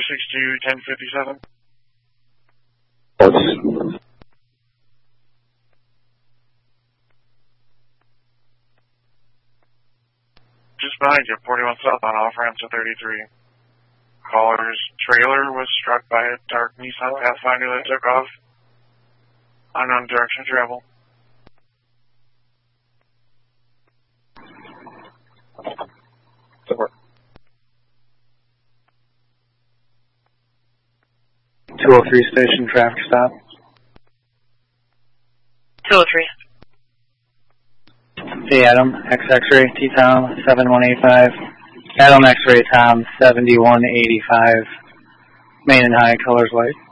462-1057. Just behind you, 41 south on off-ramp to 33. Caller's trailer was struck by a dark Nissan Pathfinder that took off. Unknown direction of travel. Support. 203 station traffic stop. 203. Hey Adam, X-Ray, T-Tom, 7185. Adam X-Ray, Tom, 7185. Main and high, colors white.